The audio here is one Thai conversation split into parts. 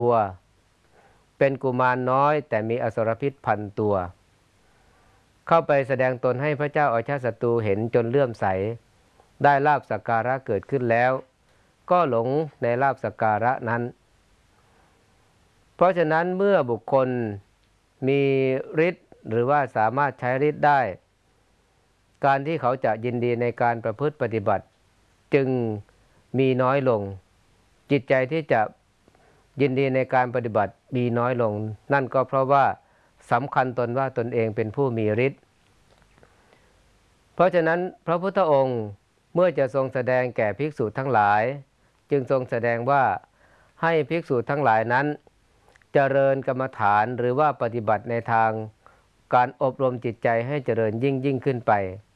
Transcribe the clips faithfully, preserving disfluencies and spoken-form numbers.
ตัวเป็นกุมารน้อยแต่มีอสรพิษพันตัวเข้าไปแสดงตนให้พระเจ้าอาชาติศัตรูเห็นจนเลื่อมใสได้ลาภสักการะเกิดขึ้นแล้วก็หลงในลาภสักการะนั้นเพราะฉะนั้นเมื่อบุคคลมีฤทธิ์หรือว่าสามารถใช้ฤทธิ์ได้การที่เขาจะยินดีในการประพฤติปฏิบัติจึงมีน้อยลงจิตใจที่จะยินดีในการปฏิบัติมีน้อยลงนั่นก็เพราะว่าสำคัญตนว่าตนเองเป็นผู้มีฤทธิ์เพราะฉะนั้นพระพุทธองค์เมื่อจะทรงแสดงแก่ภิกษุทั้งหลายจึงทรงแสดงว่าให้ภิกษุทั้งหลายนั้นเจริญกรรมฐานหรือว่าปฏิบัติในทางการอบรมจิตใจให้เจริญยิ่งยิ่งขึ้นไป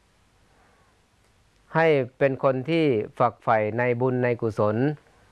ให้เป็นคนที่ฝักใฝ่ในบุญในกุศล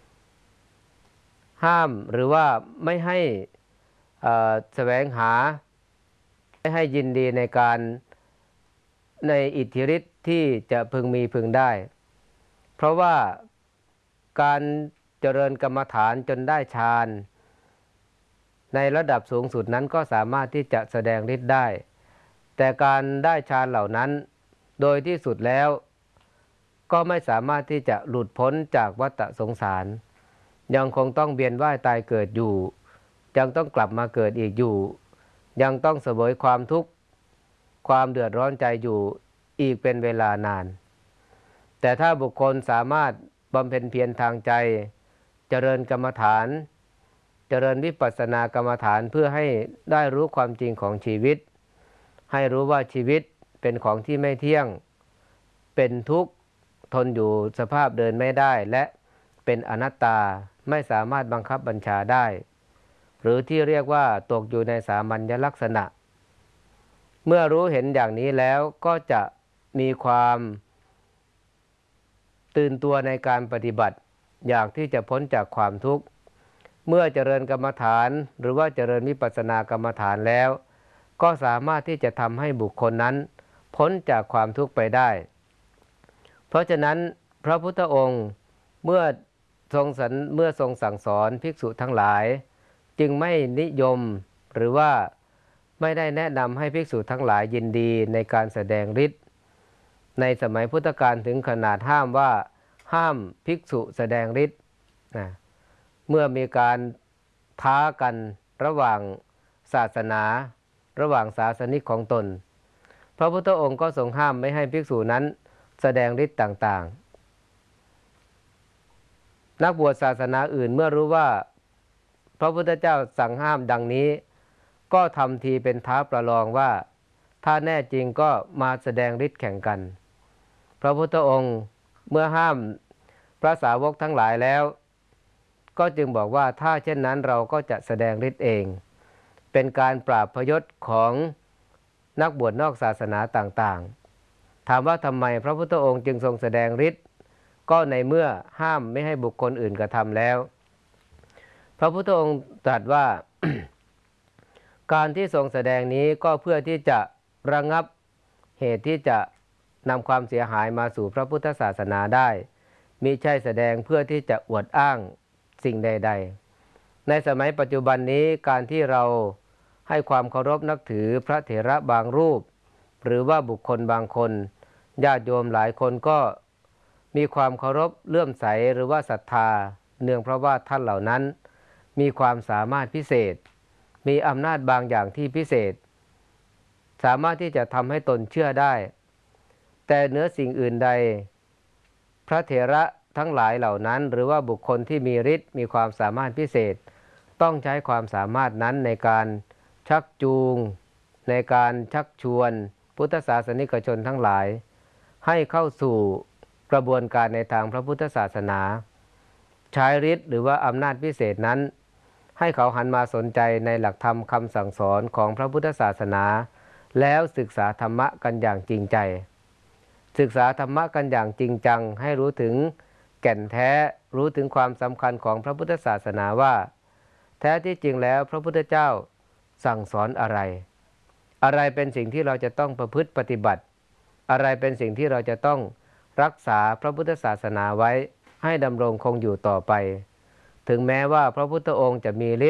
ห้ามหรือว่าไม่ให้แสวงหาไม่ให้ยินดีในการในอิทธิฤทธิ์ที่จะพึงมีพึงได้เพราะว่าการเจริญกรรมฐานจนได้ฌานในระดับสูงสุดนั้นก็สามารถที่จะแสดงฤทธิ์ได้แต่การได้ฌานเหล่านั้นโดยที่สุดแล้วก็ไม่สามารถที่จะหลุดพ้นจากวัฏสงสารยังคงต้องเวียนว่ายตายเกิดอยู่ยังต้องกลับมาเกิดอีกอยู่ยังต้องเสวยความทุกข์ความเดือดร้อนใจอยู่อีกเป็นเวลานานแต่ถ้าบุคคลสามารถบำเพ็ญเพียรทางใจเจริญกรรมฐานเจริญวิปัสสนากรรมฐานเพื่อให้ได้รู้ความจริงของชีวิตให้รู้ว่าชีวิตเป็นของที่ไม่เที่ยงเป็นทุกข์ทนอยู่สภาพเดินไม่ได้และเป็นอนัตตาไม่สามารถบังคับบัญชาได้หรือที่เรียกว่าตกอยู่ในสามัญลักษณะเมื่อรู้เห็นอย่างนี้แล้วก็จะมีความตื่นตัวในการปฏิบัติอยากที่จะพ้นจากความทุกข์เมื่อเจริญกรรมฐานหรือว่าเจริญวิปัสสนากรรมฐานแล้วก็สามารถที่จะทำให้บุคคลนั้นพ้นจากความทุกข์ไปได้เพราะฉะนั้นพระพุทธองค์เมื่อทรงสันเมื่อทรงสั่งสอนภิกษุทั้งหลายจึงไม่นิยมหรือว่าไม่ได้แนะนำให้ภิกษุทั้งหลายยินดีในการแสดงฤทธิ์ในสมัยพุทธกาลถึงขนาดห้ามว่าห้ามภิกษุแสดงฤทธิ์นะเมื่อมีการท้ากันระหว่างศาสนาระหว่างศาสนิกของตนพระพุทธองค์ก็ทรงห้ามไม่ให้ภิกษุนั้นแสดงฤทธิ์ต่างๆนักบวชศาสนาอื่นเมื่อรู้ว่าพระพุทธเจ้าสั่งห้ามดังนี้ก็ทำทีเป็นท้าประลองว่าถ้าแน่จริงก็มาแสดงฤทธิ์แข่งกันพระพุทธองค์เมื่อห้ามพระสาวกทั้งหลายแล้วก็จึงบอกว่าถ้าเช่นนั้นเราก็จะแสดงฤทธิ์เองเป็นการปราบพยศของนักบวชนอกศาสนาต่างๆถามว่าทำไมพระพุทธองค์จึงทรงแสดงฤทธิ์ก็ในเมื่อห้ามไม่ให้บุคคลอื่นกระทำแล้วพระพุทธองค์ตรัสว่า การที่ทรงแสดงนี้ก็เพื่อที่จะระงับเหตุที่จะนำความเสียหายมาสู่พระพุทธศาสนาได้มิใช่แสดงเพื่อที่จะอวดอ้างสิ่งใดๆในสมัยปัจจุบันนี้การที่เราให้ความเคารพนับถือพระเถระบางรูปหรือว่าบุคคลบางคนญาติโยมหลายคนก็มีความเคารพเลื่อมใสหรือว่าศรัทธาเนื่องเพราะว่าท่านเหล่านั้นมีความสามารถพิเศษมีอำนาจบางอย่างที่พิเศษสามารถที่จะทำให้ตนเชื่อได้แต่เหนือสิ่งอื่นใดพระเถระทั้งหลายเหล่านั้นหรือว่าบุคคลที่มีฤทธิ์มีความสามารถพิเศษต้องใช้ความสามารถนั้นในการชักจูงในการชักชวนพุทธศาสนิกชนทั้งหลายให้เข้าสู่กระบวนการในทางพระพุทธศาสนาใช้ฤทธิ์หรือว่าอำนาจพิเศษนั้นให้เขาหันมาสนใจในหลักธรรมคำสั่งสอนของพระพุทธศาสนาแล้วศึกษาธรรมะกันอย่างจริงใจศึกษาธรรมะกันอย่างจริงจังให้รู้ถึงแก่นแท้รู้ถึงความสำคัญของพระพุทธศาสนาว่าแท้ที่จริงแล้วพระพุทธเจ้าสั่งสอนอะไรอะไรเป็นสิ่งที่เราจะต้องประพฤติปฏิบัติอะไรเป็นสิ่งที่เราจะต้องรักษาพระพุทธศาสนาไว้ให้ดำรงคงอยู่ต่อไปถึงแม้ว่าพระพุทธองค์จะมีฤทธิ์